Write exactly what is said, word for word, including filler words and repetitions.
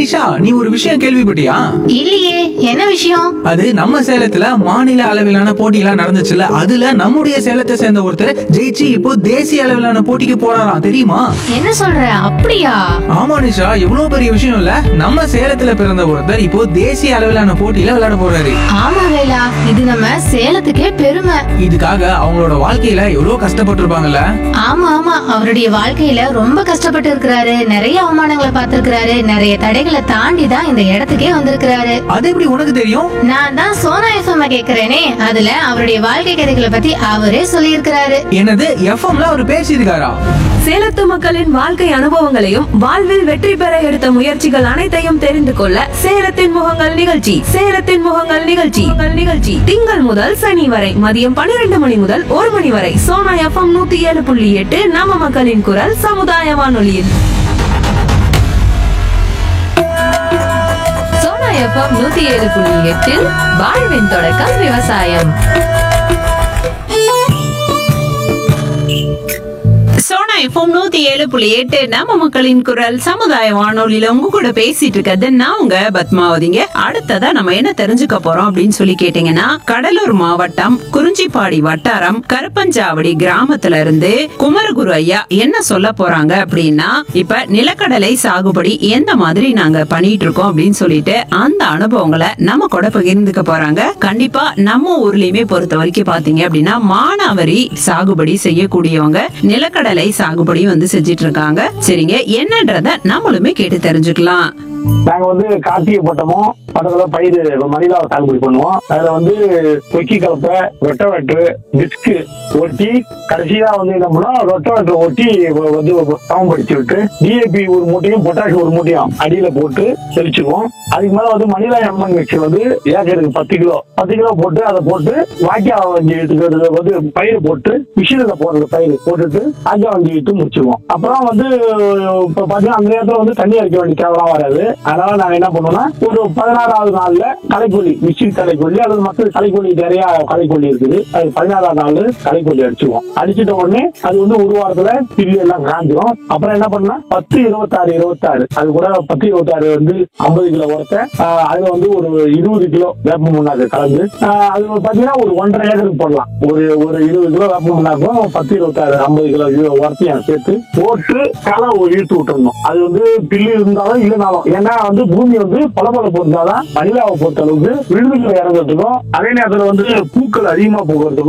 நிஷா, நீ ஒரு விஷயம் கேள்விப்பட்டியா? இல்லையே, என்ன விஷயம்? அது நம்ம சேலத்துல மாநில அளவிலான போட்டியெல்லாம் நடந்துச்சுல்ல, அதுல நம்முடைய சேலத்தை சேர்ந்த ஒருத்தர் ஜெயிச்சு இப்போ தேசிய அளவிலான போட்டிக்கு போறாராம், தெரியுமா? என்ன சொல்ற? அப்படியா? ஆமா நிஷா, எவ்வளவு பெரிய விஷயம் இல்ல. நம்ம சேலத்துல பிறந்த ஒருத்தர் இப்போ தேசிய அளவிலான போட்டியில விளையாட போறாரு. ஆமா வேலா, இது நம்ம சேலத்துக்கே பெருமை. இதுக்காக அவங்களோட வாழ்க்கையில எவ்வளவு கஷ்டப்பட்டிருப்பாங்கல்ல. ஆமா ஆமா, அவருடைய வாழ்க்கையில ரொம்ப கஷ்டப்பட்டு இருக்கிறாரு. நிறைய அவமானங்களை பார்த்திருக்கிறாரு. நிறைய தடைகளை தாண்டி தான் இந்த இடத்துக்கே வந்திருக்கிறாரு. அது எப்படி உனக்கு தெரியும்? நான் தான் சோனா எஃப்எம் கேக்குறேனே, அதுல அவருடைய வாழ்க்கை கதைகளை பத்தி அவரே சொல்லியிருக்கிறாரு. என்னது, எஃப்எம்ல அவர் பேசியிருக்காரா? சேலத்து மக்களின் வாழ்க்கை அனுபவங்களையும் வாழ்வில் வெற்றி பெற எடுத்த முயற்சிகள் அனைத்தையும் தெரிந்து கொள்ள சேலத்தின் முகங்கள் நிகழ்ச்சி சேலத்தின் முகங்கள் நிகழ்ச்சி நிகழ்ச்சி திங்கள் முதல் சனி வரை மதியம் பன்னிரண்டு மணி முதல் ஒரு மணி வரை சோனா எஃப்எம் நூத்தி ஏழு புள்ளி எட்டு நம்ம மக்களின் குரல் சமுதாய வானொலியில். சோனா எஃப்எம் நூத்தி ஏழு புள்ளி எட்டில் வாழ்வின் தொடக்கம் விவசாயம். சோனா எஃப்எம் நூத்தி ஏழு புள்ளி எட்டு நம்ம மக்களின் குரல் சமுதாய வானொலியில உங்க கூட பேசிட்டு இருக்கிறது நான் உங்க பத்மாவதிங்க. அடுத்ததா நம்ம என்ன தெரிஞ்சுக்க போறோம் அப்படின்னு சொல்லி கேட்டீங்கன்னா, கடலூர் மாவட்டம் குறிஞ்சிப்பாடி வட்டாரம் கருப்பஞ்சாவடி கிராமத்துல இருந்து குமரகுரு ஐயா என்ன சொல்ல போறாங்க அப்படின்னா, இப்ப நிலக்கடலை சாகுபடி எந்த மாதிரி நாங்க பண்ணிட்டு இருக்கோம் அப்படின்னு சொல்லிட்டு அந்த அனுபவங்களை நம்ம கூட பகிர்ந்துக்க போறாங்க. கண்டிப்பா நம்ம ஊர்லயுமே பொறுத்த வரைக்கும் பாத்தீங்க அப்படின்னா மானாவரி சாகுபடி செய்யக்கூடியவங்க நிலக்கடலை சாகுபடி வந்து செஞ்சிட்டு இருக்காங்க. சரிங்க, என்னன்றத நம்மளுமே கேட்டு தெரிஞ்சுக்கலாம். நாங்க வந்து கார்த்திகை பட்டமும் பட்டத்துல பயிர் மணிலாவை சாகுபடி பண்ணுவோம். அதுல வந்து கொக்கி கலப்பை, ரொட்டவேட்டரு, டிஸ்க் ஒட்டி கடைசியா வந்து என்ன பண்ணோம், ரொட்டவேட்டர் ஒட்டி வந்து சமப்படுத்தி விட்டு டிஏபி ஒரு மூட்டையும் பொட்டாஷ் ஒரு மூட்டையும் அடியில போட்டு தெளிச்சுக்குவோம். அதுக்கு மேல வந்து மணிலா எம்மன் மிக்சர் வந்து ஏக்கருக்கு பத்து கிலோ பத்து கிலோ போட்டு அதை போட்டு வாக்கியா வஞ்சி எடுத்துக்கிறது வந்து பயிர் போட்டு மிஷின்ல போடுறது பயிர் போட்டுட்டு வாக்கியா வஞ்சி எடுத்து முடிச்சிருவோம். அப்புறம் வந்து இப்ப பாத்தீங்கன்னா அந்த நேரத்துல வந்து தண்ணி அரைக்க வேண்டிய தேவைலாம் வராது. அதனால நாங்க என்ன பண்ணுவோம்னா, ஒரு பதினாறாவது நாள்ல களைக்கொல்லி, மிஷின் களைக்கொல்லி அல்லது மக்கள் களைக்கொல்லி நிறைய களைக்கொல்லி இருக்குது, அது பதினாறாவது நாள் களைக்கொல்லி அடிச்சுவோம். அடிச்சுட்ட உடனே அது வந்து ஒரு வாரத்துல பில்லு எல்லாம் காஞ்சிரும். அப்புறம் என்ன பண்ணா பத்து இருபத்தாறு இருபத்தாறு அது கூட பத்து இருபத்தாறு வந்து ஐம்பது கிலோ உரத்தை அதுல வந்து ஒரு இருபது கிலோ வேப்ப முன்னாக்கு கலந்து அது பாத்தீங்கன்னா ஒரு ஒன்றரை ஏக்கருக்கு போடலாம். ஒரு ஒரு இருபது கிலோ வேப்ப முன்னாக்கும் பத்து இருபத்தாறு ஐம்பது கிலோ உரத்தையும் சேர்த்து போட்டு களை இழுத்து விட்டுறணும். அது வந்து பில்லு இருந்தாலும் இல்லைனாலும், ஏன்னா வந்து பூமி வந்து பளபளப்பு இருந்தாதான் மணிலாவை பொறுத்த அளவுக்கு விழுதுகளை இறங்குறதுக்கும் அதே நேரத்துல வந்து பூக்கள் அதிகமா போகிறதுக்கும்